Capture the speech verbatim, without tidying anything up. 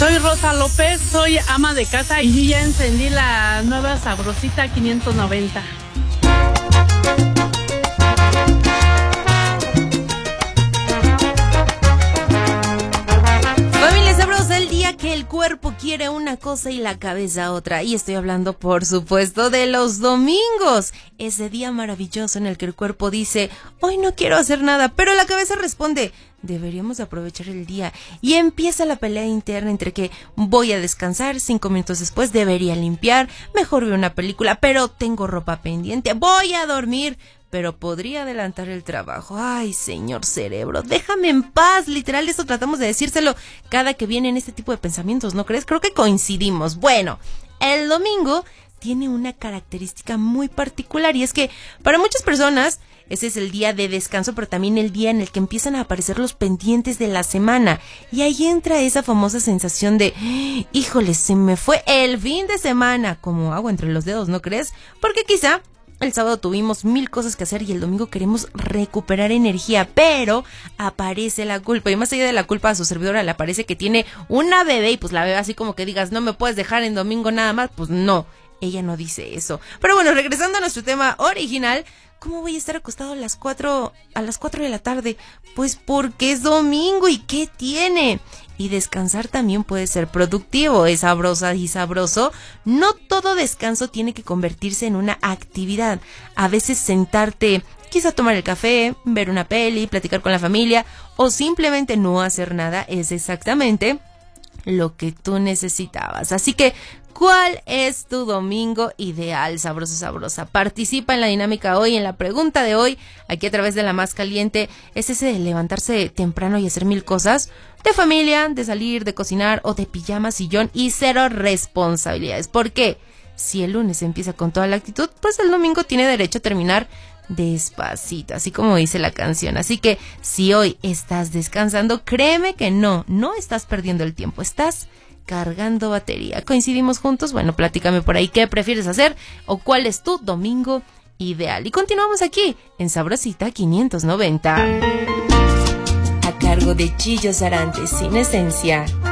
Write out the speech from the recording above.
Soy Rosa López, soy ama de casa y ya encendí la nueva Sabrosita quinientos noventa. Familia sabrosa, el día que el cuerpo quiere una cosa y la cabeza otra. Y estoy hablando, por supuesto, de los domingos. Ese día maravilloso en el que el cuerpo dice, hoy no quiero hacer nada, pero la cabeza responde, deberíamos aprovechar el día. Y empieza la pelea interna entre que voy a descansar, cinco minutos después debería limpiar, mejor veo una película, pero tengo ropa pendiente, voy a dormir, pero podría adelantar el trabajo. Ay, señor cerebro, déjame en paz. Literal, eso tratamos de decírselo cada que vienen este tipo de pensamientos, ¿no crees? Creo que coincidimos. Bueno, el domingo tiene una característica muy particular y es que para muchas personas ese es el día de descanso, pero también el día en el que empiezan a aparecer los pendientes de la semana. Y ahí entra esa famosa sensación de, híjole, se me fue el fin de semana, como agua entre los dedos, ¿no crees? Porque quizá el sábado tuvimos mil cosas que hacer y el domingo queremos recuperar energía, pero aparece la culpa. Y más allá de la culpa, a su servidora le aparece que tiene una bebé y pues la bebé así como que digas, no me puedes dejar en domingo nada más. Pues no, ella no dice eso. Pero bueno, regresando a nuestro tema original, ¿cómo voy a estar acostado a las cuatro, a las cuatro de la tarde? Pues porque es domingo y ¿qué tiene? Y descansar también puede ser productivo, es sabrosa y sabroso. No todo descanso tiene que convertirse en una actividad. A veces sentarte, quizá tomar el café, ver una peli, platicar con la familia o simplemente no hacer nada es exactamente lo que tú necesitabas. Así que, ¿cuál es tu domingo ideal, sabroso, sabrosa? Participa en la dinámica hoy, en la pregunta de hoy, aquí a través de La Más Caliente. ¿Es ese de levantarse temprano y hacer mil cosas? De familia, de salir, de cocinar o de pijama, sillón y cero responsabilidades. Porque si el lunes empieza con toda la actitud, pues el domingo tiene derecho a terminar despacito, así como dice la canción. Así que si hoy estás descansando, créeme que no, no estás perdiendo el tiempo, estás cargando batería. ¿Coincidimos juntos? Bueno, platícame por ahí qué prefieres hacer o cuál es tu domingo ideal. Y continuamos aquí en Sabrosita quinientos noventa. A cargo de Chillo Sarante, Sin Esencia.